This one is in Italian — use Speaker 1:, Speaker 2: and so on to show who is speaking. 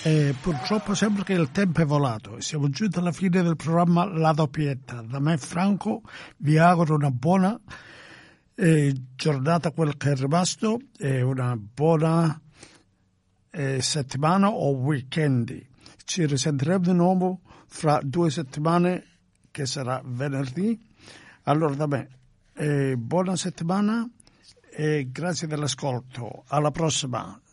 Speaker 1: Purtroppo sembra che il tempo è volato. Siamo giunti alla fine del programma La Doppietta. Da me Franco vi auguro una buona giornata, quel che è rimasto, e una buona settimana o weekend. Ci risentiremo di nuovo fra 2 settimane, che sarà venerdì. Allora da me buona settimana e grazie dell'ascolto. Alla prossima.